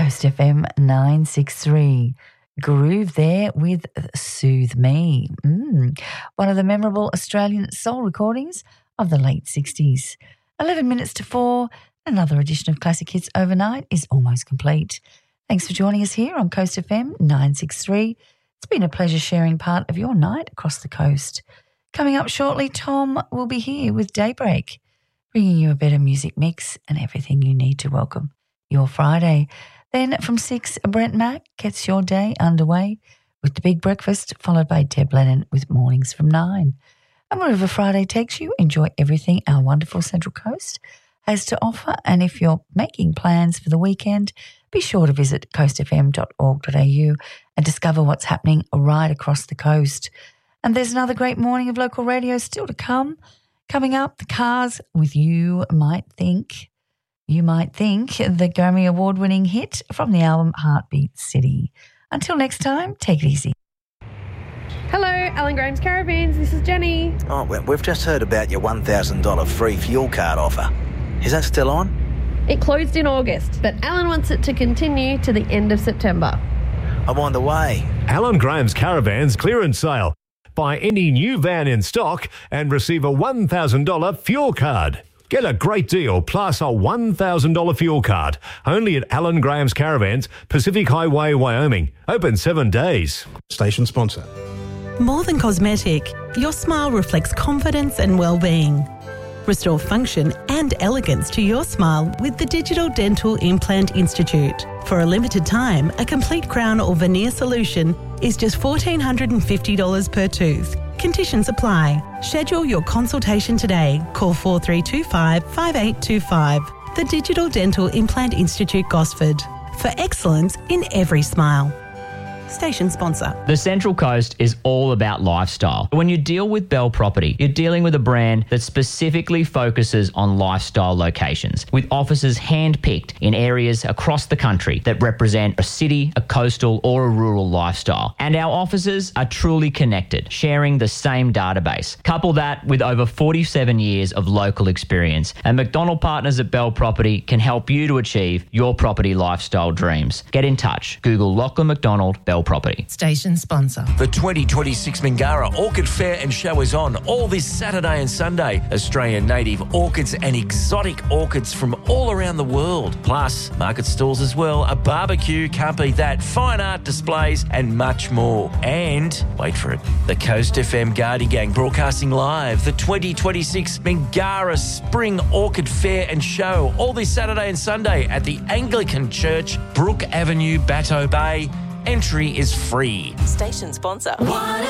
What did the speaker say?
Coast FM 963. Groove there with Soothe Me. One of the memorable Australian soul recordings of the late 60s. 11 minutes to 4, another edition of Classic Hits Overnight is almost complete. Thanks for joining us here on Coast FM 963. It's been a pleasure sharing part of your night across the coast. Coming up shortly, Tom will be here with Daybreak, bringing you a better music mix and everything you need to welcome your Friday. Then from 6, Brent Mack gets your day underway with the Big Breakfast, followed by Deb Lennon with Mornings from 9. And wherever Friday takes you, enjoy everything our wonderful Central Coast has to offer. And if you're making plans for the weekend, be sure to visit coastfm.org.au and discover what's happening right across the coast. And there's another great morning of local radio still to come. Coming up, The Cars with You Might Think, the Grammy Award-winning hit from the album Heartbeat City. Until next time, take it easy. Hello, Alan Graham's Caravans. This is Jenny. Oh, well, we've just heard about your $1,000 free fuel card offer. Is that still on? It closed in August, but Alan wants it to continue to the end of September. I'm on the way. Alan Graham's Caravans clearance sale. Buy any new van in stock and receive a $1,000 fuel card. Get a great deal plus a $1,000 fuel card. Only at Alan Graham's Caravans, Pacific Highway, Wyoming. Open 7 days. Station sponsor. More than cosmetic, your smile reflects confidence and well-being. Restore function and elegance to your smile with the Digital Dental Implant Institute. For a limited time, a complete crown or veneer solution is just $1,450 per tooth. Conditions apply. Schedule your consultation today. Call 4325 5825. The Digital Dental Implant Institute, Gosford. For excellence in every smile. Station sponsor. The Central Coast is all about lifestyle. When you deal with Bell Property, you're dealing with a brand that specifically focuses on lifestyle locations, with offices hand-picked in areas across the country that represent a city, a coastal or a rural lifestyle. And our offices are truly connected, sharing the same database. Couple that with over 47 years of local experience, and McDonald Partners at Bell Property can help you to achieve your property lifestyle dreams. Get in touch. Google Lachlan McDonald Bell Property. Station sponsor. The 2026 Mingara Orchid Fair and Show is on all this Saturday and Sunday. Australian native orchids and exotic orchids from all around the world. Plus, market stalls as well, a barbecue, can't beat that, fine art displays and much more. And, wait for it, the Coast FM Guardy Gang broadcasting live the 2026 Mingara Spring Orchid Fair and Show all this Saturday and Sunday at the Anglican Church, Brook Avenue, Bateau Bay. Entry is free. Station sponsor.